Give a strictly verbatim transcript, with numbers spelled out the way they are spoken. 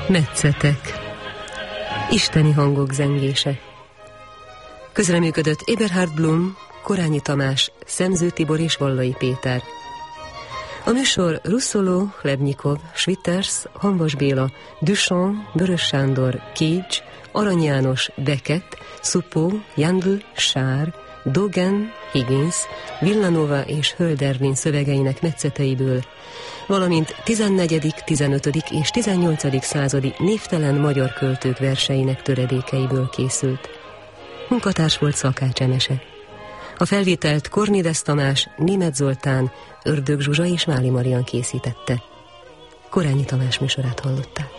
Metszetek. Isteni hangok zengése. Közreműködött Eberhard Blum, Korányi Tamás, Szemző Tibor és Vallai Péter. A műsor Russzoló, Hlebnyikov, Schwitters, Hamvas Béla, Duchamp, Vörös Sándor, Cage, Arany János, Beckett, Suppó, Jandl, Sár, Dogen, Higgins, Villanova és Hölderlin szövegeinek metszeteiből, valamint tizennegyedik, tizenötödik és tizennyolcadik századi névtelen magyar költők verseinek töredékeiből készült. Munkatárs volt Szakács Emese. A felvételt Kornides Tamás, Németh Zoltán, Ördög Zsuzsa és Máli Marian készítette. Korányi Tamás műsorát hallották.